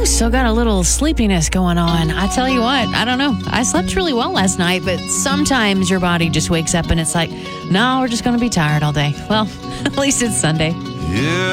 Still got a little sleepiness going on. I tell you what, I don't know. I slept really well last night, but sometimes your body just wakes up and it's like, no, we're just going to be tired all day. Well, at least it's Sunday. Yeah.